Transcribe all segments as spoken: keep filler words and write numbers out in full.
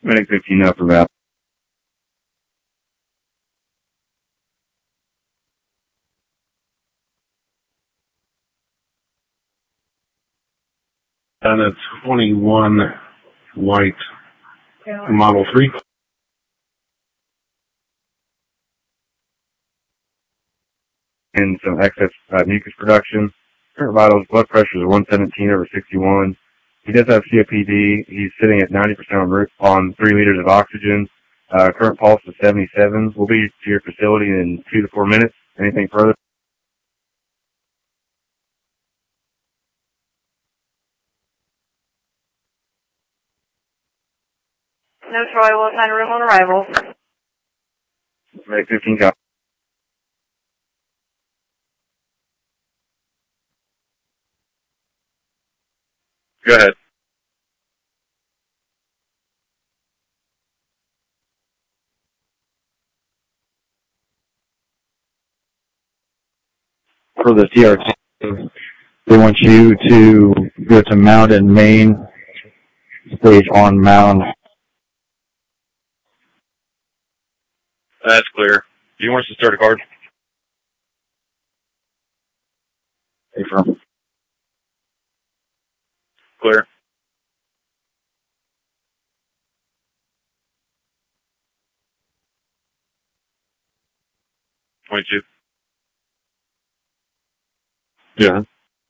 Medic fifteen up for Val. And a twenty-one white Model three. And some excess uh, mucus production. Current vitals, blood pressure is one seventeen over sixty-one. He does have C O P D. He's sitting at ninety percent on, on three liters of oxygen. Uh, current pulse is seventy-seven. We'll be to your facility in two to four minutes. Anything further? No, Troy, we'll assign a room on arrival. Medic fifteen, copy. Go ahead. For the T R T, they want you to go to Mountain, Maine, stage on Mound. That's clear. Do you want us to start a card? Affirm. Clear. twenty-two. Yeah. Can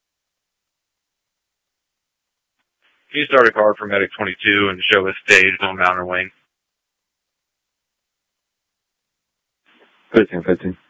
you start a card for Medic twenty-two and show us staged on Mountain Wing? fifteen, fifteen.